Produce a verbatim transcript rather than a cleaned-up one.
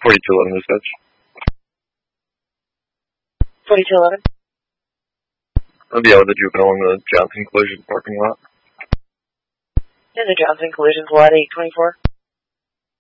forty-two eleven dispatch. forty-two eleven. I'll be out with the juvenile in the Johnson collision parking lot. In the Johnson collision lot eight twenty-four.